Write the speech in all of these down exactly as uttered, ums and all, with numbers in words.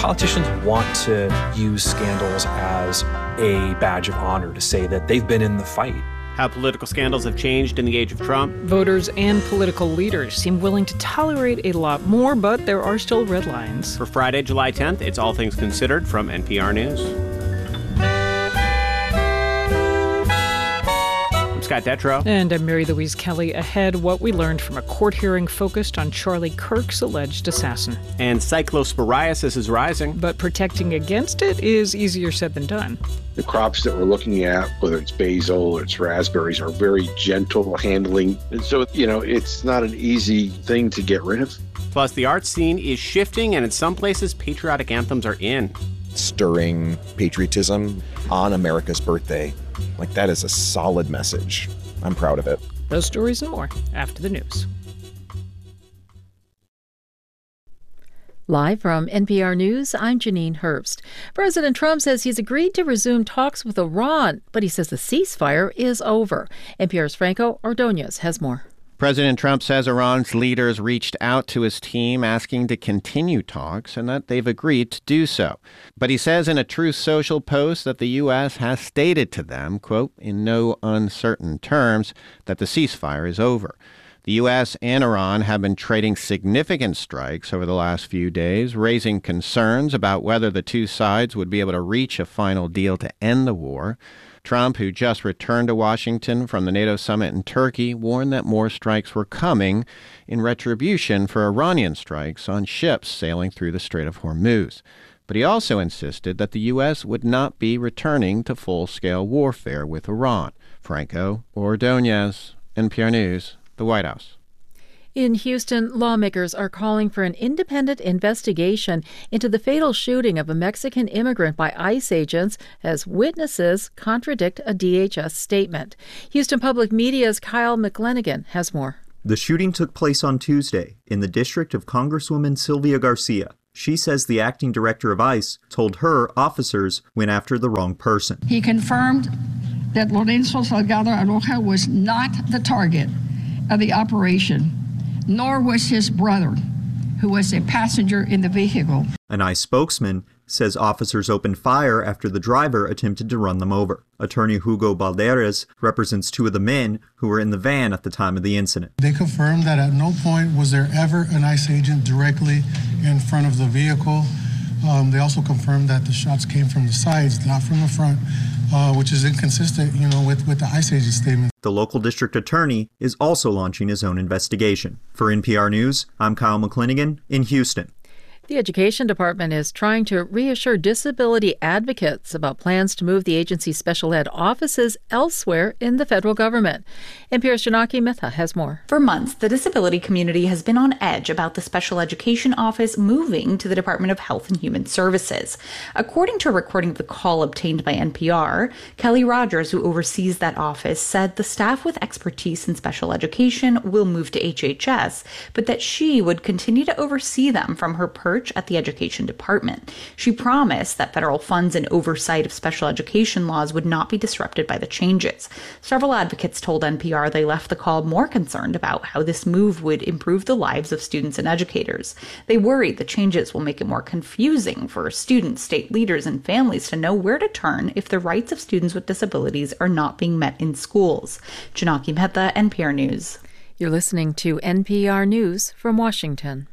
politicians want to use scandals as a badge of honor to say that they've been in the fight. How political scandals have changed in the age of Trump. Voters and political leaders seem willing to tolerate a lot more, but there are still red lines. For Friday, July tenth, it's All Things Considered from N P R News. Scott Detrow. And I'm Mary Louise Kelly. Ahead, what we learned from a court hearing focused on Charlie Kirk's alleged assassin. And cyclosporiasis is rising. But protecting against it is easier said than done. The crops that we're looking at, whether it's basil or it's raspberries, are very gentle handling. And so, you know, it's not an easy thing to get rid of. Plus, the art scene is shifting, and in some places, patriotic anthems are in. Stirring patriotism on America's birthday. Like, that is a solid message. I'm proud of it. Those stories and more after the news. Live from N P R News, I'm Janine Herbst. President Trump says he's agreed to resume talks with Iran, but he says the ceasefire is over. N P R's Franco Ordonez has more. President Trump says Iran's leaders reached out to his team asking to continue talks and that they've agreed to do so. But he says in a Truth Social post that the U S has stated to them, quote, in no uncertain terms, that the ceasefire is over. The U S and Iran have been trading significant strikes over the last few days, raising concerns about whether the two sides would be able to reach a final deal to end the war. Trump, who just returned to Washington from the NATO summit in Turkey, warned that more strikes were coming in retribution for Iranian strikes on ships sailing through the Strait of Hormuz. But he also insisted that the U S would not be returning to full-scale warfare with Iran. Franco Ordonez, N P R News, the White House. In Houston, lawmakers are calling for an independent investigation into the fatal shooting of a Mexican immigrant by ICE agents as witnesses contradict a D H S statement. Houston Public Media's Kyle McLennigan has more. The shooting took place on Tuesday in the district of Congresswoman Sylvia Garcia. She says the acting director of ICE told her officers went after the wrong person. He confirmed that Lorenzo Salgado Aroja was not the target of the operation, nor was his brother, who was a passenger in the vehicle. An ICE spokesman says officers opened fire after the driver attempted to run them over. Attorney Hugo Balderas represents two of the men who were in the van at the time of the incident. They confirmed that at no point was there ever an ICE agent directly in front of the vehicle. Um, they also confirmed that the shots came from the sides, not from the front, uh, which is inconsistent, you know, with, with the ICE agent statement. The local district attorney is also launching his own investigation. For N P R News, I'm Kyle McLennigan in Houston. The Education Department is trying to reassure disability advocates about plans to move the agency's special ed offices elsewhere in the federal government. N P R's Janaki Mehta has more. For months, the disability community has been on edge about the special education office moving to the Department of Health and Human Services. According to a recording of the call obtained by N P R, Kelly Rogers, who oversees that office, said the staff with expertise in special education will move to H H S, but that she would continue to oversee them from her perch at the Education Department. She promised that federal funds and oversight of special education laws would not be disrupted by the changes. Several advocates told N P R they left the call more concerned about how this move would improve the lives of students and educators. They worried the changes will make it more confusing for students, state leaders, and families to know where to turn if the rights of students with disabilities are not being met in schools. Janaki Mehta, N P R News. You're listening to N P R News from Washington.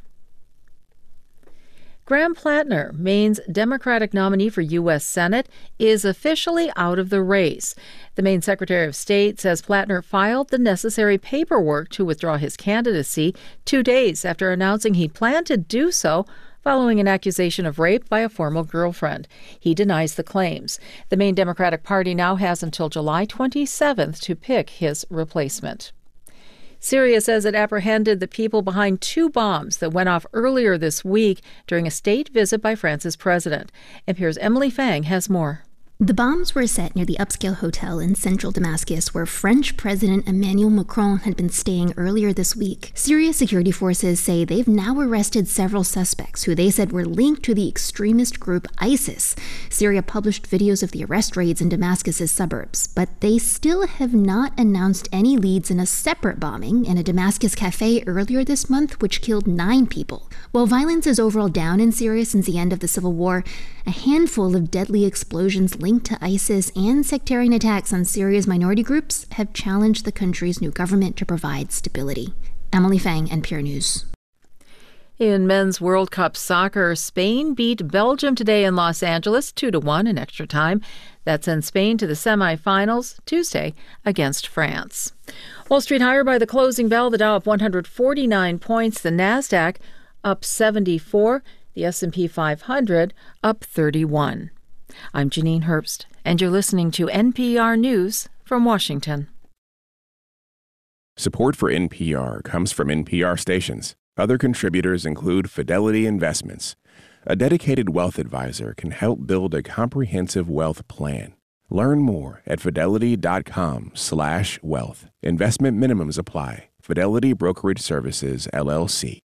Graham Plattner, Maine's Democratic nominee for U S Senate, is officially out of the race. The Maine Secretary of State says Plattner filed the necessary paperwork to withdraw his candidacy two days after announcing he planned to do so following an accusation of rape by a former girlfriend. He denies the claims. The Maine Democratic Party now has until July twenty-seventh to pick his replacement. Syria says it apprehended the people behind two bombs that went off earlier this week during a state visit by France's president. N P R's Emily Fang has more. The bombs were set near the upscale hotel in central Damascus where French President Emmanuel Macron had been staying earlier this week. Syria's security forces say they've now arrested several suspects who they said were linked to the extremist group ISIS. Syria published videos of the arrest raids in Damascus's suburbs, but they still have not announced any leads in a separate bombing in a Damascus cafe earlier this month, which killed nine people. While violence is overall down in Syria since the end of the civil war, a handful of deadly explosions linked to ISIS and sectarian attacks on Syria's minority groups have challenged the country's new government to provide stability. Emily Fang, N P R News. In men's World Cup soccer, Spain beat Belgium today in Los Angeles two to one in extra time. That sends Spain to the semifinals Tuesday against France. Wall Street higher by the closing bell, the Dow up one hundred forty-nine points, the Nasdaq up seventy-four, the S and P five hundred up thirty-one. I'm Janine Herbst, and you're listening to N P R News from Washington. Support for N P R comes from N P R stations. Other contributors include Fidelity Investments. A dedicated wealth advisor can help build a comprehensive wealth plan. Learn more at fidelity.com slash wealth. Investment minimums apply. Fidelity Brokerage Services, L L C.